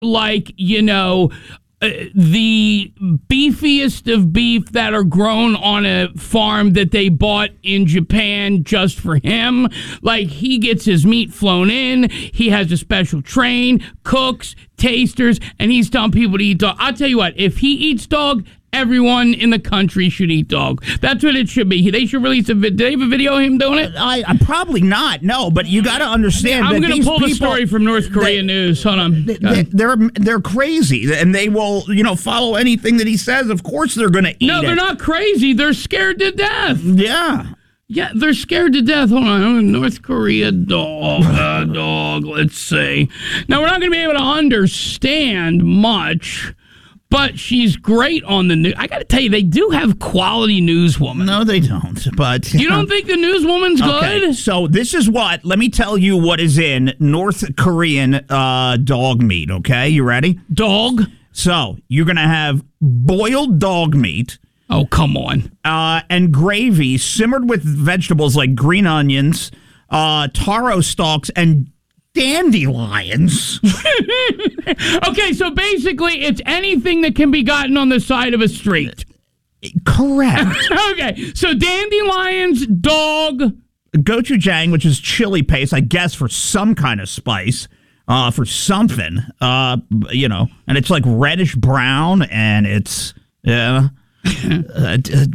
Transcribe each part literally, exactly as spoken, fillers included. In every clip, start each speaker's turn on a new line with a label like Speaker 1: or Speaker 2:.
Speaker 1: like, you know, uh, the beefiest of beef that are grown on a farm that they bought in Japan just for him. Like, he gets his meat flown in. He has a special train, cooks, tasters, and he's telling people to eat dog. I'll tell you what, if he eats dog, everyone in the country should eat dog. That's what it should be. They should release a video. Do they have a video of him doing it?
Speaker 2: I, I'm probably not. No, but you got to understand.
Speaker 1: I'm
Speaker 2: going to
Speaker 1: pull the story from North Korea
Speaker 2: they,
Speaker 1: News. Hold on.
Speaker 2: They, they're they're crazy, and they will you know follow anything that he says. Of course, they're going to eat.
Speaker 1: No, they're
Speaker 2: it.
Speaker 1: not crazy. They're scared to death.
Speaker 2: Yeah.
Speaker 1: Yeah, they're scared to death. Hold on. North Korea dog. Uh, dog. Let's see. Now, we're not going to be able to understand much. But she's great on the news. I got to tell you, they do have quality newswoman.
Speaker 2: No, they don't. But
Speaker 1: you don't think the newswoman's
Speaker 2: okay,
Speaker 1: good?
Speaker 2: So this is what. Let me tell you what is in North Korean uh, dog meat. Okay, you ready?
Speaker 1: Dog.
Speaker 2: So you're gonna have boiled dog meat.
Speaker 1: Oh, come on.
Speaker 2: Uh, and gravy simmered with vegetables like green onions, uh, taro stalks, and dandelions.
Speaker 1: Okay, so basically it's anything that can be gotten on the side of a street.
Speaker 2: Correct.
Speaker 1: Okay, so dandelions, dog.
Speaker 2: Gochujang, which is chili paste, I guess, for some kind of spice, uh, for something, uh, you know, and it's like reddish brown, and it's, yeah. uh,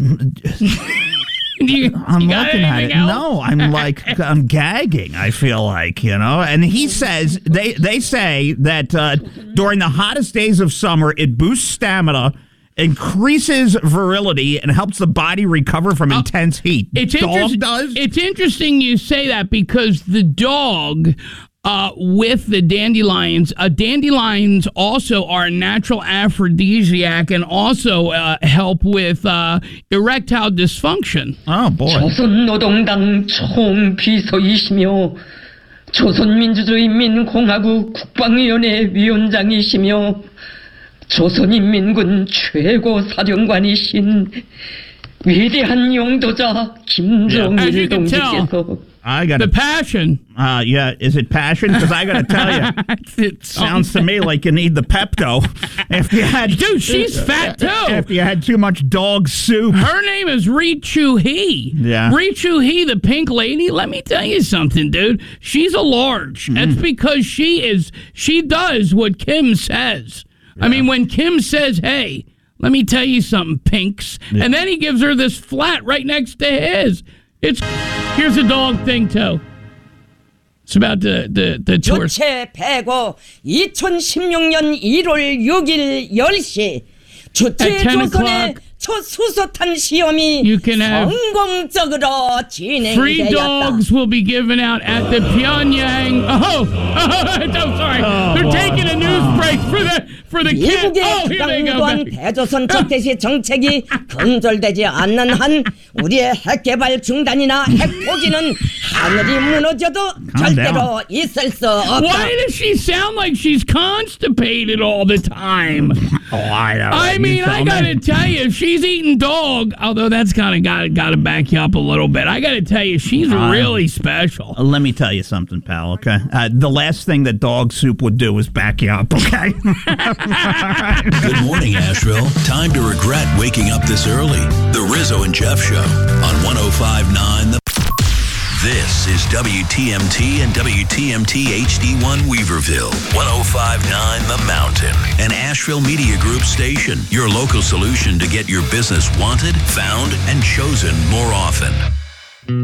Speaker 1: You,
Speaker 2: I'm
Speaker 1: you
Speaker 2: looking at it.
Speaker 1: Else?
Speaker 2: No, I'm like I'm gagging. I feel like you know. And he says they they say that uh, during the hottest days of summer, it boosts stamina, increases virility, and helps the body recover from uh, intense heat.
Speaker 1: It's
Speaker 2: dog does.
Speaker 1: It's interesting you say that because the dog. Uh, with the dandelions, uh, dandelions also are a natural aphrodisiac and also uh, help with uh, erectile dysfunction.
Speaker 2: Oh boy!
Speaker 3: 조선노동당 총비서이시며 조선민주주의인민공화국 국방위원회 위원장이시며 조선인민군 최고 사령관이신 위대한 용도자 김정일 동지께서.
Speaker 2: I got
Speaker 1: the passion.
Speaker 2: Uh, yeah, is it passion? Because I got to tell you, it sounds to me like you need the Pepto. If you had,
Speaker 1: dude, she's fat too.
Speaker 2: If you had too much dog soup.
Speaker 1: Her name is Ri Chu-hee.
Speaker 2: Yeah,
Speaker 1: Ri Chu-hee, the pink lady. Let me tell you something, dude. She's a large. Mm. That's because she is. She does what Kim says. Yeah. I mean, when Kim says, "Hey, let me tell you something, Pinks," yeah. and then he gives her this flat right next to his. It's here's a dog thing too. It's about the the the tour.
Speaker 3: 주최 배고 이천십육 년 일월 육일 열 시 주최 조선의 첫 수소탄 시험이 성공적으로 진행되었다.
Speaker 1: Free dogs will be given out at the Pyongyang. Oh, I'm sorry. Oh, They're wow. taking a news break for the for the kids. Oh, here they go.
Speaker 3: 미국의 대조선 적대시 정책이 건절되지 않는 한 우리의 핵 개발 중단이나 핵 포기는 하늘이 무너져도 절대로 있을 수 없다.
Speaker 1: Why does she sound like she's constipated all the time?
Speaker 2: Oh, I don't know.
Speaker 1: I mean, I gotta me. tell you, if she's eating dog, although that's kind of got gotta back you up a little bit. I gotta tell you, she's uh, really special.
Speaker 2: Uh, let me tell you something, pal. Okay, uh, the last thing that dog soup would do is back you up. Okay.
Speaker 4: Good morning, Asheville. Time to regret waking up this early. The Rizzo and Jeff Show on one oh five point nine. The This is W T M T and W T M T H D one Weaverville, one oh five point nine The Mountain, an Asheville Media Group station, your local solution to get your business wanted, found, and chosen more often.